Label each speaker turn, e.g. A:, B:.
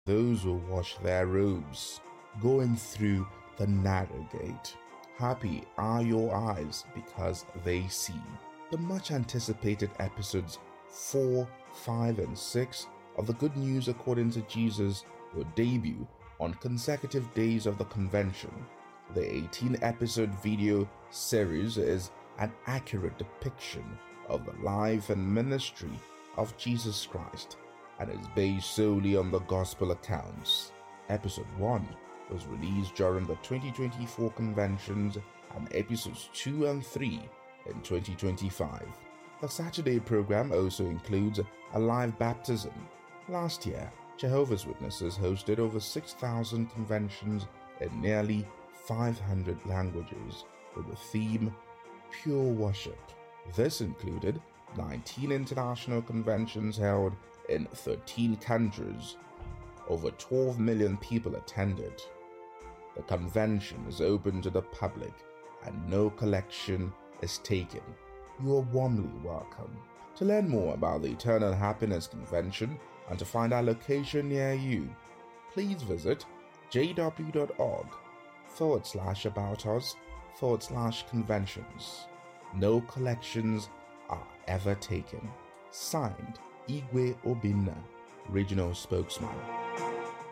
A: those who wash their robes, going through the narrow gate. Happy are your eyes because they see. The much anticipated episodes 4, 5, and 6 of The Good News According to Jesus will debut on consecutive days of the convention. The 18-episode video series is an accurate depiction of the life and ministry of Jesus Christ and is based solely on the gospel accounts. Episode 1 was released during the 2024 conventions and episodes 2 and 3 in 2025. The Saturday program also includes a live baptism. Last year, Jehovah's Witnesses hosted over 6,000 conventions in nearly 500 languages with the theme Pure Worship. This included 19 international conventions held in 13 countries. Over 12 million people attended. The convention is open to the public and no collection is taken. You are warmly welcome. To learn more about the Eternal Happiness Convention and to find our location near you, please visit jw.org/about-us/conventions. No collections are ever taken. Signed, Igwe Obinna, Regional Spokesman.